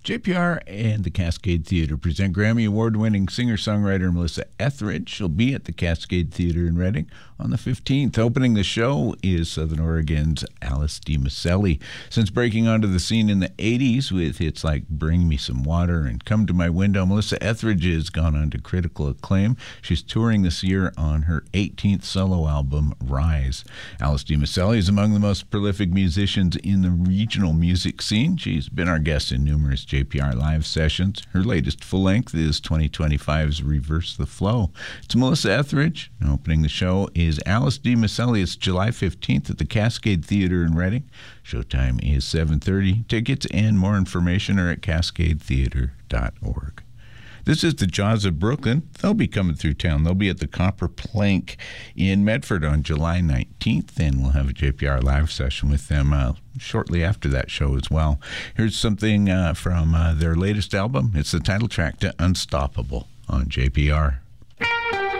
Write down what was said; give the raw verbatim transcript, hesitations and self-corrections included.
J P R and the Cascade Theater present Grammy Award-winning singer-songwriter Melissa Etheridge. She'll be at the Cascade Theater in Reading on the fifteenth. Opening the show is Southern Oregon's Alice DiMaselli. Since breaking onto the scene in the eighties with hits like Bring Me Some Water and Come to My Window, Melissa Etheridge has gone on to critical acclaim. She's touring this year on her eighteenth solo album, Rise. Alice DiMaselli is among the most prolific musicians in the regional music scene. She's been our guest in numerous J P R live sessions. Her latest full-length is twenty twenty-five's Reverse the Flow. It's Melissa Etheridge. Opening the show is Alice DiMaselli. It's July fifteenth at the Cascade Theater in Reading. Showtime is seven thirty. Tickets and more information are at cascade theater dot org. This is the Jaws of Brooklyn. They'll be coming through town. They'll be at the Copper Plank in Medford on July nineteenth, and we'll have a J P R live session with them uh, shortly after that show as well. Here's something uh, from uh, their latest album. It's the title track to Unstoppable on J P R.